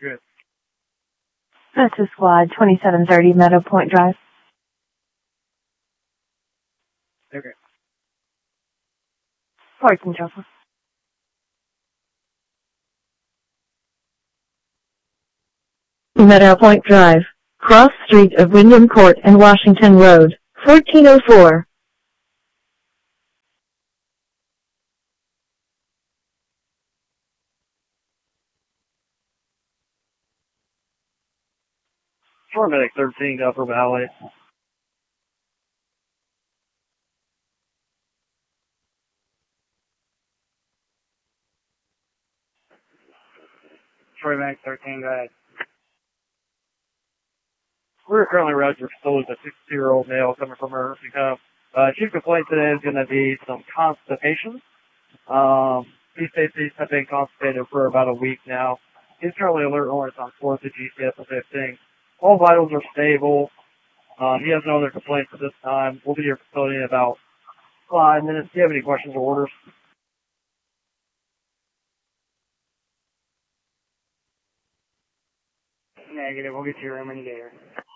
Good. This is Squad 2730 Meadow Point Drive. Okay. Ford Control. Meadow Point Drive, cross street of Wyndham Court and Washington Road, 1404. Paramedic 13 to Upper Valley. Troy Bank 13, go ahead. We're currently registered with a 60-year-old male coming from emergency home. Chief complaint today is going to be some constipation. He states he's been constipated for about a week now. He's currently alert orange on 4th to GCS of 15. All vitals are stable. He has no other complaints at this time. We'll be at your facility in about 5 minutes. Do you have any questions or orders? Negative. We'll get to your room when you get here.